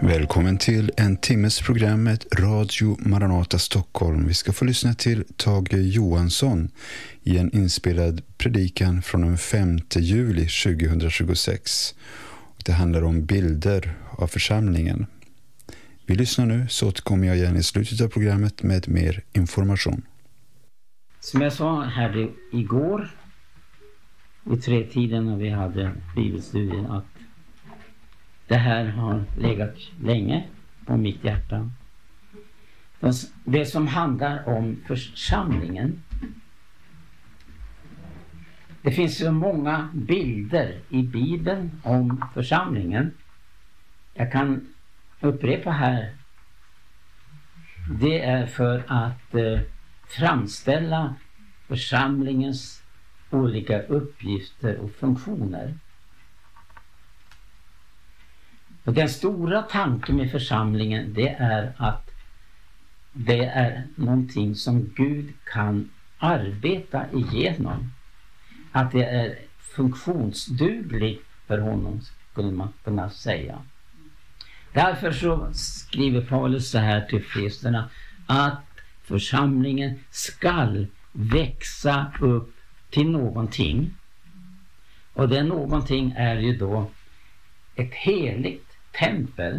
Välkommen till en timmes program med Radio Maranata Stockholm. Vi ska få lyssna till Tage Johansson i en inspelad predikan från den 5 juli 2026. Det handlar om bilder av församlingen. Vi lyssnar nu, så återkommer jag igen i slutet av programmet med mer information. Som jag sa här igår vid 3-tiden när vi hade bibelstudien, att det här har legat länge på mitt hjärta. Det som handlar om församlingen. Det finns så många bilder i Bibeln om församlingen. Jag kan upprepa här. Det är för att framställa församlingens olika uppgifter och funktioner. Och den stora tanken med församlingen, det är att det är någonting som Gud kan arbeta igenom. Att det är funktionsdugligt för honom, skulle man kunna säga. Därför så skriver Paulus så här till Efeserna, att församlingen skall växa upp till någonting. Och det någonting är ju då ett heligt tempel.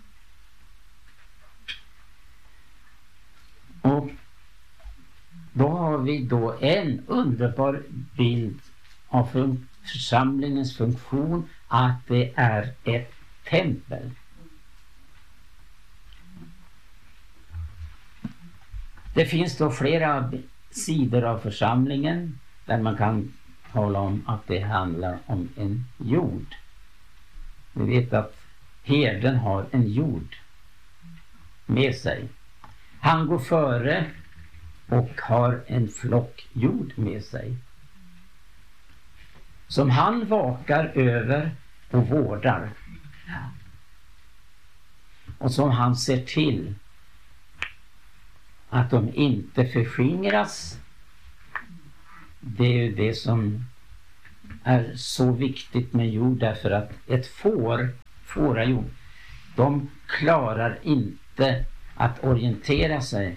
Och då har vi då en underbar bild av församlingens funktion, att det är ett tempel. Det finns då flera sidor av församlingen där man kan tala om att det handlar om en jord. Vi vet att herden har en jord med sig. Han går före och har en flock jord med sig, som han vakar över och vårdar. Och som han ser till att de inte förskingras. Det är ju det som är så viktigt med jord, därför att ett fårajord, de klarar inte att orientera sig,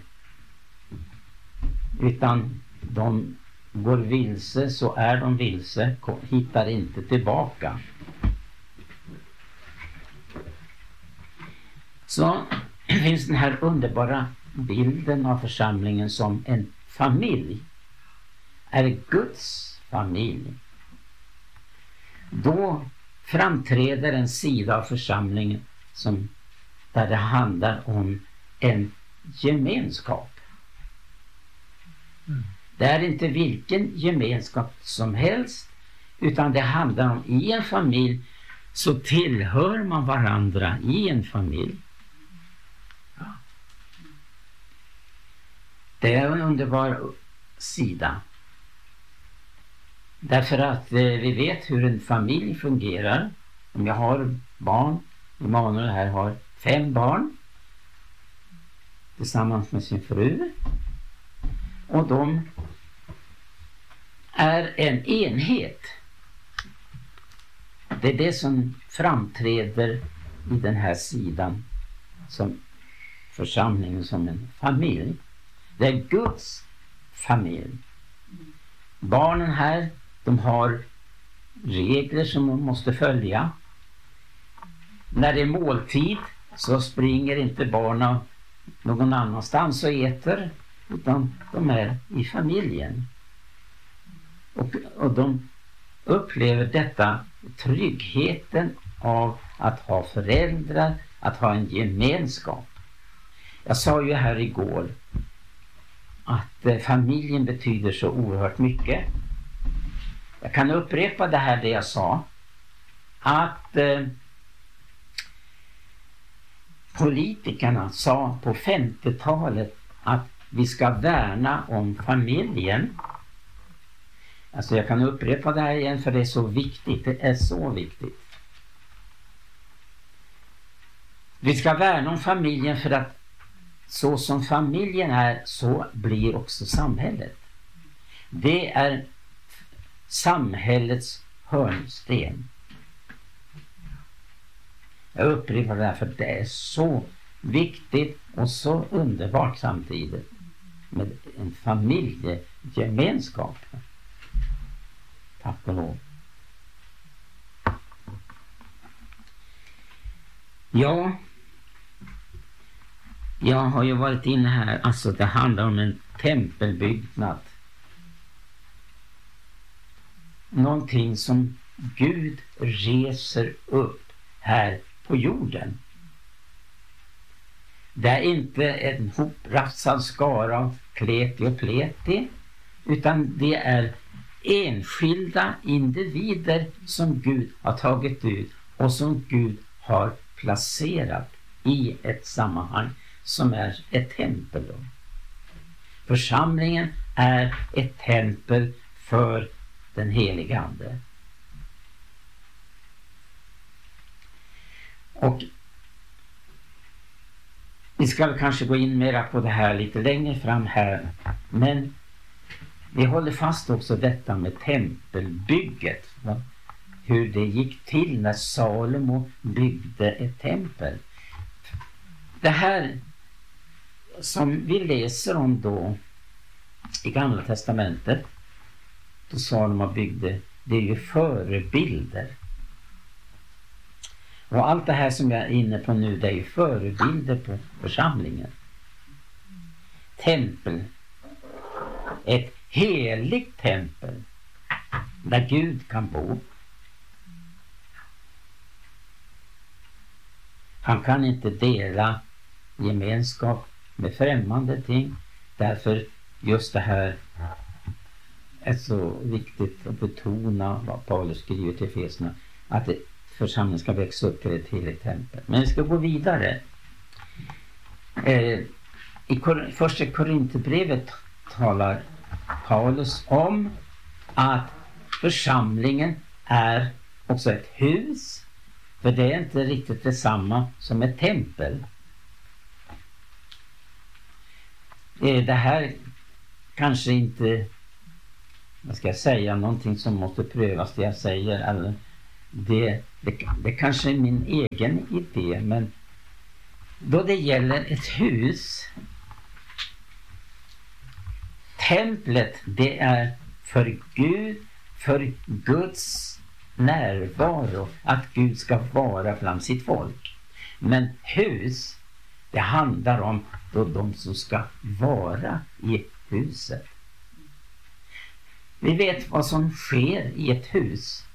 utan de går vilse, så är de vilse, hittar inte tillbaka. Så finns den här underbara bilden av församlingen som en familj, är Guds familj. Då framträder en sida av församlingen där det handlar om en gemenskap. Det är inte vilken gemenskap som helst, utan det handlar om, i en familj så tillhör man varandra i en familj. Det är en underbar sida. Därför att vi vet hur en familj fungerar. Om jag har barn, Emanuel här har 5 barn tillsammans med sin fru. Och de är en enhet. Det är det som framträder i den här sidan som församlingen, som en familj. Det är Guds familj. Barnen här, de har regler som de måste följa. När det är måltid så springer inte barnen någon annanstans och äter, utan de är i familjen. Och de upplever detta, tryggheten av att ha föräldrar, att ha en gemenskap. Jag sa ju här igår att familjen betyder så oerhört mycket. Jag kan upprepa det här, det jag sa, att politikerna sa på 50-talet att vi ska värna om familjen. Alltså jag kan upprepa det här igen, för det är så viktigt. Det är så viktigt. Vi ska värna om familjen, för att så som familjen är, så blir också samhället. Det är samhällets hörnsten. Jag upprepar det här för det är så viktigt och så underbart samtidigt med en familjegemenskap. Tack och lov. Ja, jag har ju varit inne här, alltså det handlar om en tempelbyggnad. Någonting som Gud reser upp här på jorden. Det är inte en hoprafsad skara av kleti och pleti, utan det är enskilda individer som Gud har tagit ut och som Gud har placerat i ett sammanhang som är ett tempel då. Församlingen är ett tempel för den helige Ande. Och vi ska kanske gå in mera på det här lite längre fram här, men vi håller fast också detta med tempelbygget. Va? Hur det gick till när Salomo byggde ett tempel. Det här som vi läser om då i Gamla testamentet, då Salomo byggde, det är ju förebilder. Och allt det här som jag är inne på nu, det är ju förebilder på församlingen. Tempel. Ett heligt tempel där Gud kan bo. Han kan inte dela gemenskap med främmande ting. Därför just det här är så viktigt att betona vad Paulus skriver till Efeserna, att församlingen ska växa upp till ett heligt tempel. Men vi ska gå vidare. I första Korinthierbrevet talar Paulus om att församlingen är också ett hus, för det är inte riktigt detsamma som ett tempel. Det här kanske inte, vad ska jag säga, någonting som måste prövas det jag säger, eller det kanske är min egen idé, men då det gäller ett hus, templet, det är för Gud, för Guds närvaro, att Gud ska vara bland sitt folk. Men hus, det handlar om då de som ska vara i huset. Vi vet vad som sker i ett hus.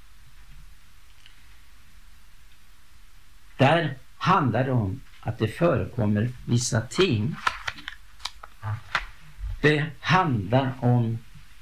Där handlar det om att det förekommer vissa ting. Det handlar om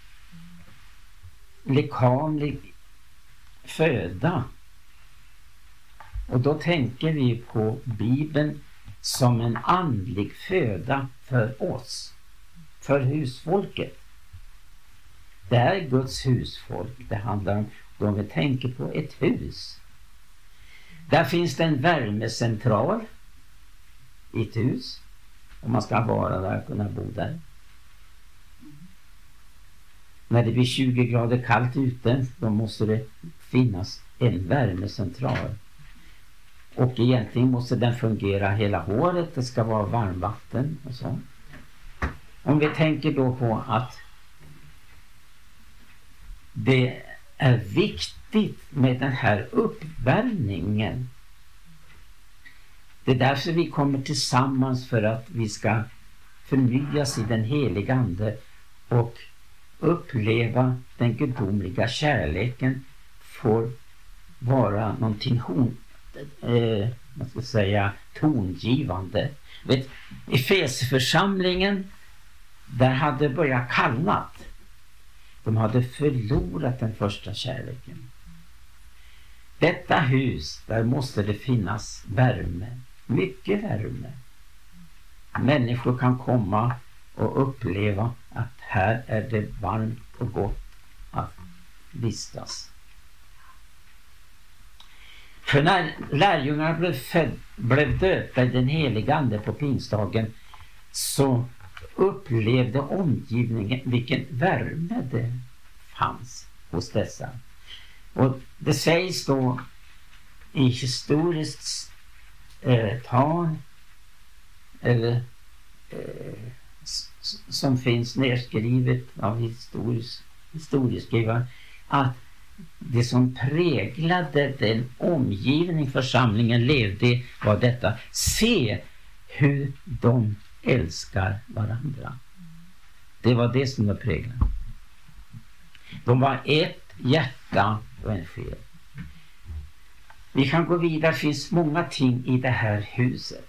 lekamlig föda. Och då tänker vi på Bibeln som en andlig föda för oss, för husfolket. Det är Guds husfolk det handlar om då vi tänker på ett hus. Där finns det en värmecentral i ett hus, om man ska vara där och kunna bo där. När det blir 20 grader kallt ute, då måste det finnas en värmecentral. Och egentligen måste den fungera hela året, det ska vara varmvatten och så. Om vi tänker då på att det är viktigt med den här uppvärmningen. Det är därför vi kommer tillsammans, för att vi ska förnyas i den heliga Ande och uppleva den gudomliga kärleken, får vara någonting tongivande. Vet, Efesförsamlingen, där hade börjat kallnat. De hade förlorat den första kärleken. Detta hus, där måste det finnas värme. Mycket värme. Människor kan komma och uppleva att här är det varmt och gott att vistas. För när lärjungarna blev döpta i den heliga Ande på pingstdagen, så upplevde omgivningen vilken värme det fanns hos dessa. Och det sägs då i historiskt tal eller som finns nedskrivet av historieskrivare, att det som präglade den omgivning församlingen levde i var detta: se hur de älskar varandra. Det var det som var präglande. De var ett hjärta och en själ. Vi kan gå vidare. Det finns många ting i det här huset.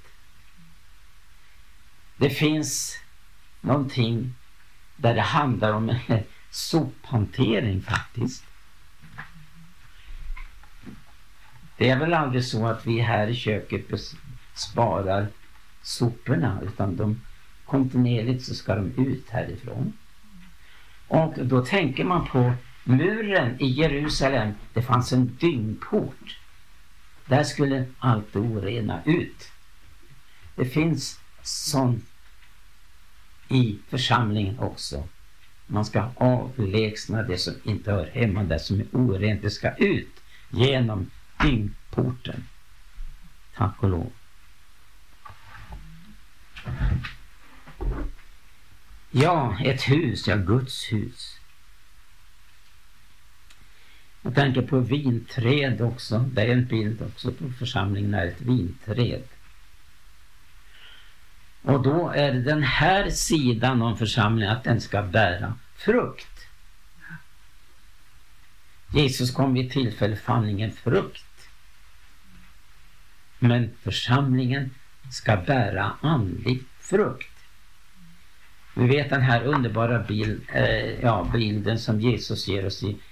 Det finns någonting där det handlar om sophantering faktiskt. Det är väl aldrig så att vi här i köket sparar soporna, utan de kontinuerligt så ska de ut härifrån. Och då tänker man på muren i Jerusalem. Det fanns en dyngport. Där skulle allt det orena ut. Det finns sånt i församlingen också. Man ska avlägsna det som inte hör hemma, det som är orent. Det ska ut genom dyngporten. Tack och lov. Ja, ett hus, ja, Guds hus. Jag tänker på vinträd också. Det är en bild också på församlingen är ett vinträd. Och då är det den här sidan om församlingen att den ska bära frukt. Jesus kom vid tillfälle fann ingen frukt. Men församlingen ska bära andlig frukt. Vi vet den här underbara bilden som Jesus ger oss i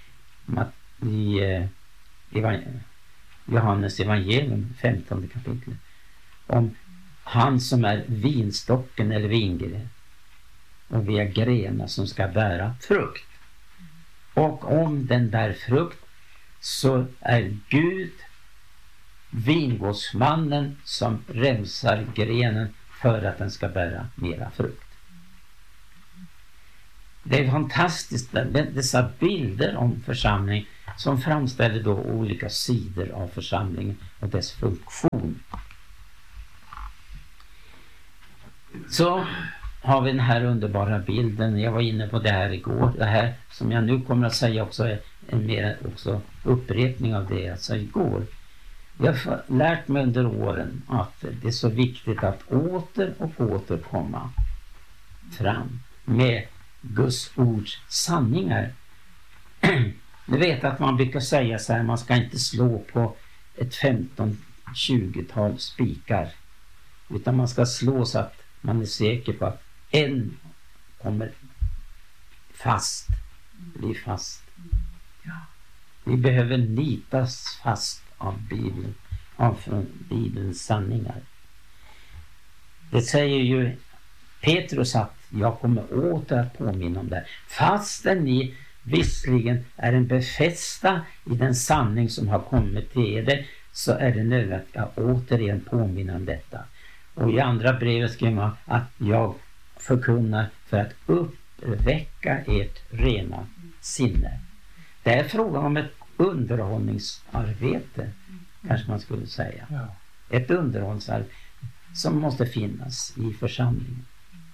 Johannes evangelium 15 kapitel. Om han som är vinstocken eller vingren. Och vi är grenar som ska bära frukt. Och om den bär frukt så är Gud vingårdsmannen som rensar grenen för att den ska bära mera frukt. Det är fantastiskt dessa bilder om församling som framställer då olika sidor av församlingen och dess funktion. Så har vi den här underbara bilden. Jag var inne på det här igår. Det här som jag nu kommer att säga också är en mer också upprepning av det jag sa igår. Jag har lärt mig under åren att det är så viktigt att åter komma fram med Guds ords sanningar. Du vet att man brukar säga så här, man ska inte slå på ett 15-20-tal spikar, utan man ska slå så att man är säker på att en kommer fast, blir fast. Vi behöver nitas fast av Bibeln, från Bibelns sanningar. Det säger ju Petrus att jag kommer åter att påminna om det. Fastän ni visserligen är en befästa i den sanning som har kommit till er, så är det nödvändigt att jag återigen påminna om detta. Och i andra brevet skriver man att jag förkunnar för att uppväcka ert rena sinne. Det är frågan om ett underhållningsarbete, kanske man skulle säga. Ja. Ett underhållningsarbete som måste finnas i församlingen.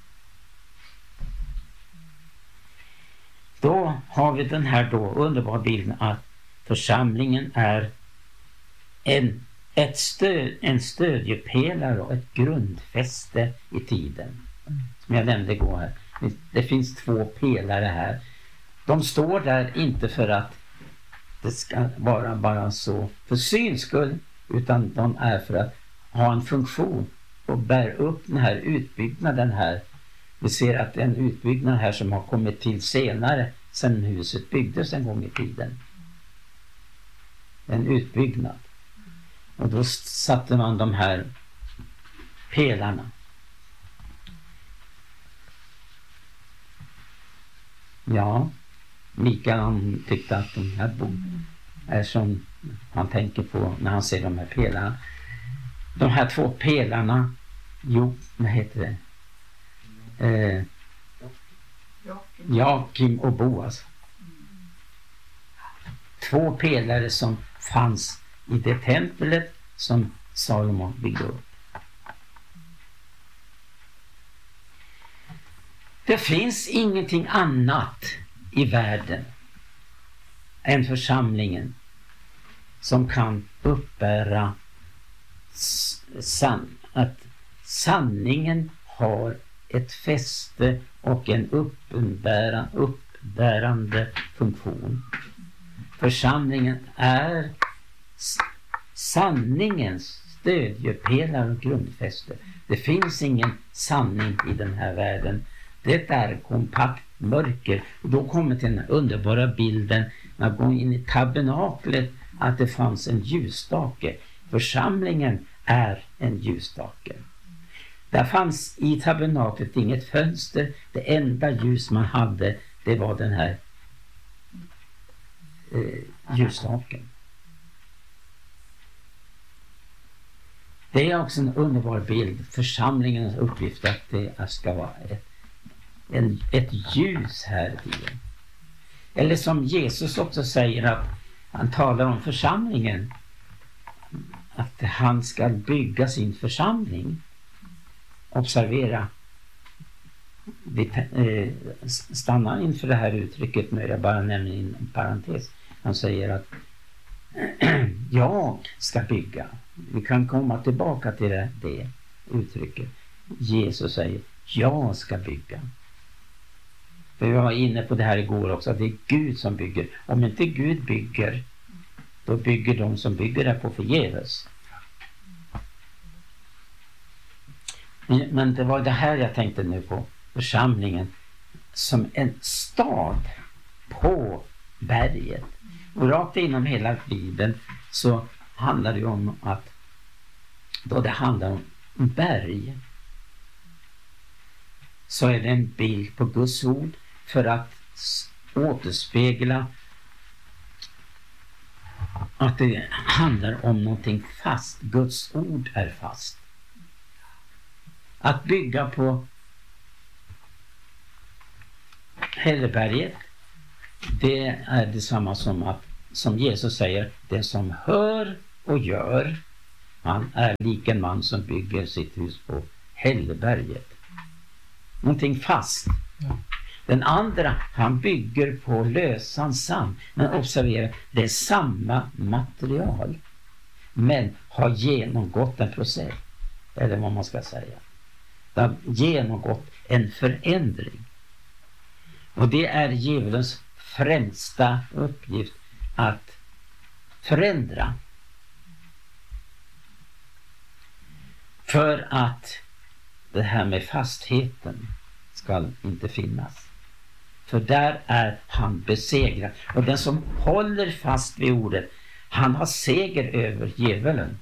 Då har vi den här då underbara bilden att församlingen är en stödjepelare och ett grundfäste i tiden. Som jag nämnde igår här. Det finns 2 pelare här. De står där inte för att det ska vara bara så för syns skull, utan de är för att ha en funktion och bär upp den här utbyggnaden här. Vi ser att en utbyggnad här som har kommit till senare, sedan huset byggdes en gång i tiden. En utbyggnad. Och då satte man de här pelarna. Ja, Mikael han tyckte att de här är som han tänker på när han ser de här pelarna. De här 2 pelarna, vad heter det? Jakim och Boas. 2 pelare som fanns i det templet som Salomo byggde upp. Det finns ingenting annat i världen än församlingen som kan uppbära att sanningen har ett fäste och en uppbärande funktion. Församlingen är sanningens stödjepelare och grundfäste. Det finns ingen sanning i den här världen. Det är kompakt mörker. Och då kommer till den underbara bilden när man går in i tabernaklet att det fanns en ljusstake. Församlingen är en ljusstake. Där fanns i tabernaklet inget fönster. Det enda ljus man hade, det var den här ljusstaken. Det är också en underbar bild. Församlingens uppgift att det ska vara ett ljus här i. Eller som Jesus också säger, att han talar om församlingen, att han ska bygga sin församling. Observera, vi stannar inför det här uttrycket nu, jag bara nämner en parentes. Han säger att jag ska bygga. Vi kan komma tillbaka till det uttrycket. Jesus säger, jag ska bygga. För vi var inne på det här igår också, att det är Gud som bygger. Om inte Gud bygger, då bygger de som bygger det på förgäves. Men det var det här jag tänkte nu på. Församlingen som en stad på berget. Och rakt inom hela Bibeln så handlar det om att då det handlar om berg, så är det en bild på Guds ord för att återspegla att det handlar om någonting fast. Guds ord är fast. Att bygga på Hälleberget, det är detsamma som att, som Jesus säger, den som hör och gör, han är lik en man som bygger sitt hus på Hälleberget. Någonting fast. Ja. Den andra, han bygger på lösan sand. Men observera, det är samma material, men har genomgått en process, eller vad man ska säga. Det har genomgått en förändring. Och det är djävulens främsta uppgift, att förändra. För att det här med fastheten ska inte finnas. För där är han besegrad. Och den som håller fast vid ordet, han har seger över djävulen.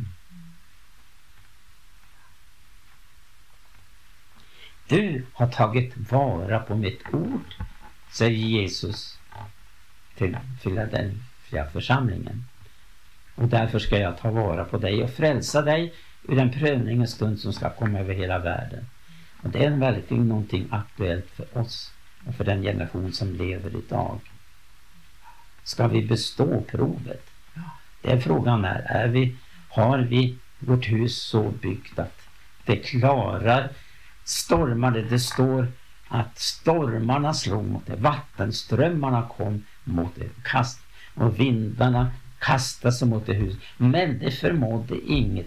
Du har tagit vara på mitt ord, säger Jesus till Philadelphia församlingen. Och därför ska jag ta vara på dig och frälsa dig ur den prövningens stund som ska komma över hela världen. Och det är verkligen någonting aktuellt för oss och för den generation som lever idag. Ska vi bestå provet? Det är frågan har vi vårt hus så byggt att det klarar stormar? Det står att stormarna slog mot det, vattenströmmarna kom mot det, och vindarna kastade sig mot det hus, men det förmådde inget,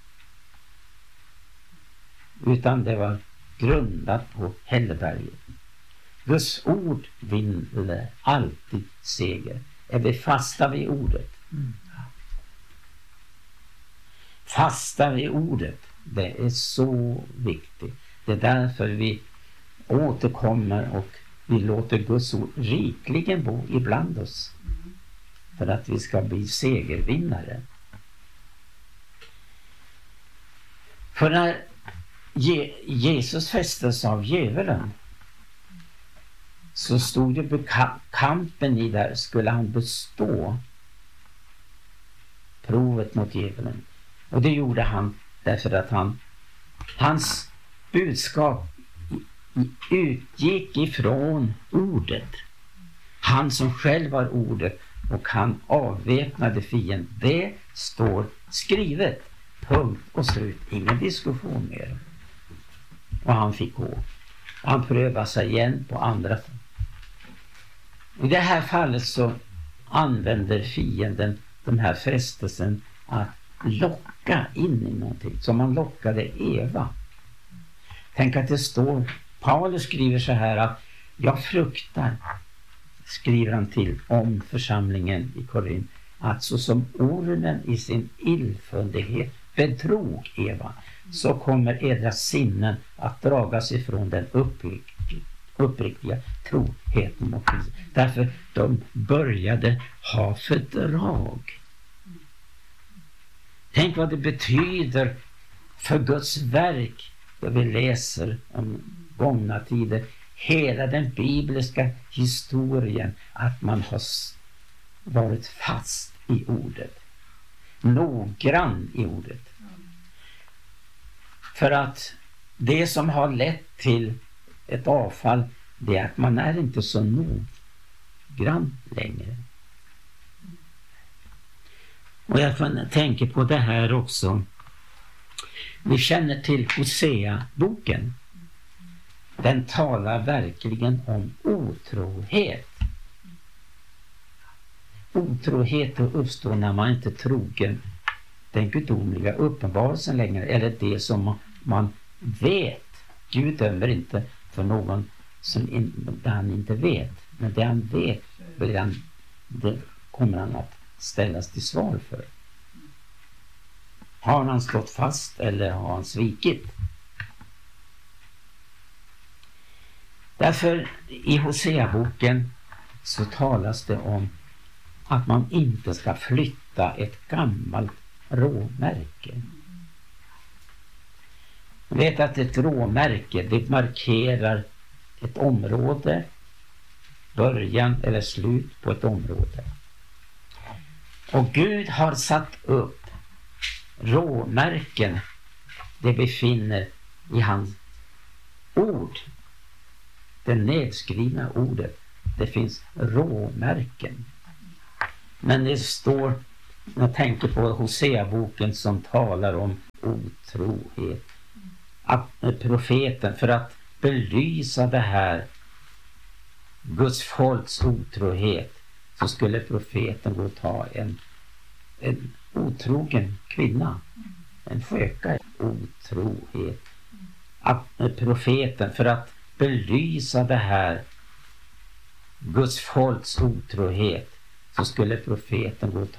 utan det var grundat på Hälleberget. Guds ord vinner alltid seger. Är vi fasta vid ordet? Fasta vid ordet, det är så viktigt. Det är därför vi återkommer och vi låter Guds ord rikligen bo ibland oss. För att vi ska bli segervinnare. För när Jesus fästes av djävulen, så stod det kampen i där, skulle han bestå provet mot djävulen. Och det gjorde han därför att hans budskap utgick ifrån ordet. Han som själv var ordet, och han avväpnade fienden. Det står skrivet. Punkt och slut. Ingen diskussion mer. Och han fick gå. Han prövade sig igen på andra. I det här fallet så använder fienden den här frestelsen att locka in i någonting. Som man lockade Eva. Tänk att det står, Paulus skriver så här att jag fruktar, skriver han till om församlingen i Korint, att så som ormen i sin illfundighet bedrog Eva, så kommer edra sinnen att dragas ifrån den uppriktiga troheten mot Kristus. Därför de började ha fördrag. Tänk vad det betyder för Guds verk då vi läser om gångna tider. Hela den bibliska historien, att man har varit fast i ordet. Noggrann i ordet. För att det som har lett till ett avfall, det är att man är inte så noggrann längre. Och jag tänker på det här också. Vi känner till Hosea-boken. Den talar verkligen om otrohet. Otrohet uppstår när man inte trogen den gudomliga uppenbarelsen längre. Eller det som man vet. Gud dömer inte för någon som han inte vet. Men det han vet, det kommer han att ställas till svar för. Har han stått fast eller har han svikit? Därför i Hosea-boken så talas det om att man inte ska flytta ett gammalt råmärke. Man vet att ett råmärke, det markerar ett område, början eller slut på ett område. Och Gud har satt upp råmärken, det befinner i hans ord. Det nedskrivna ordet, det finns råmärken. Men det står, jag tänker på Hosea-boken som talar om otrohet. Att profeten, för att belysa det här Guds folks otrohet, så skulle profeten gå och ta en otrogen kvinna, en sköka. Otrohet. Att profeten, för att belysa det här Guds folks otrohet, så skulle profeten gå och ta